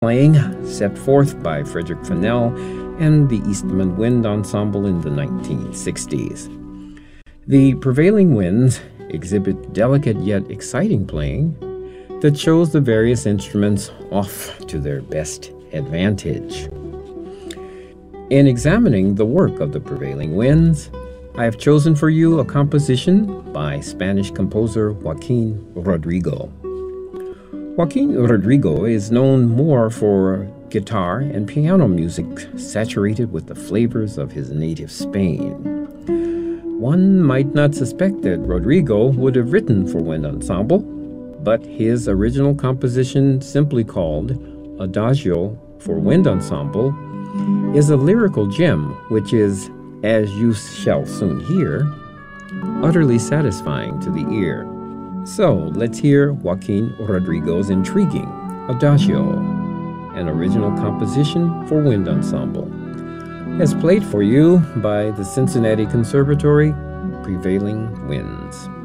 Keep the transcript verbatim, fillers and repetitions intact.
playing, set forth by Frederick Fennell and the Eastman Wind Ensemble in the nineteen sixties. The prevailing winds exhibit delicate yet exciting playing that shows the various instruments off to their best advantage. In examining the work of the prevailing winds, I have chosen for you a composition by Spanish composer Joaquin Rodrigo. Joaquin Rodrigo is known more for guitar and piano music saturated with the flavors of his native Spain. One might not suspect that Rodrigo would have written for wind ensemble, but his original composition, simply called Adagio for Wind Ensemble, is a lyrical gem which is, as you shall soon hear, utterly satisfying to the ear. So let's hear Joaquin Rodrigo's intriguing Adagio, an original composition for wind ensemble, as played for you by the Cincinnati Conservatory Prevailing Winds.